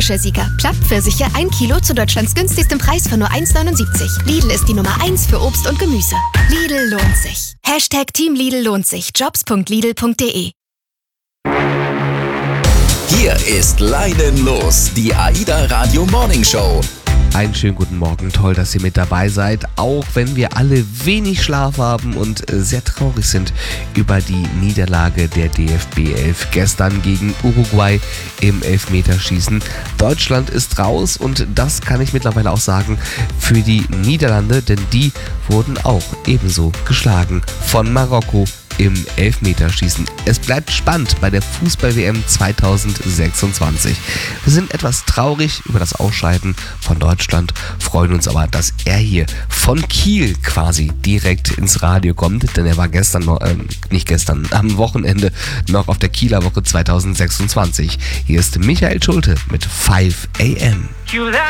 Sieger. Plattpfirsiche 1 Kilo zu Deutschlands günstigstem Preis von nur 1,79. Lidl ist die Nummer 1 für Obst und Gemüse. Lidl lohnt sich. #Team Lidl lohnt sich. Jobs.lidl.de. Hier ist Leidenlos, die AIDA Radio Morning Show. Einen schönen guten Morgen, toll, dass ihr mit dabei seid, auch wenn wir alle wenig Schlaf haben und sehr traurig sind über die Niederlage der DFB 11 gestern gegen Uruguay im Elfmeterschießen. Deutschland ist raus und das kann ich mittlerweile auch sagen für die Niederlande, denn die wurden auch ebenso geschlagen von Marokko im Elfmeterschießen. Es bleibt spannend bei der Fußball-WM 2026. Wir sind etwas traurig über das Ausscheiden von Deutschland, freuen uns aber, dass er hier von Kiel quasi direkt ins Radio kommt, denn er war am Wochenende noch auf der Kieler Woche 2026. Hier ist Michael Schulte mit 5 AM.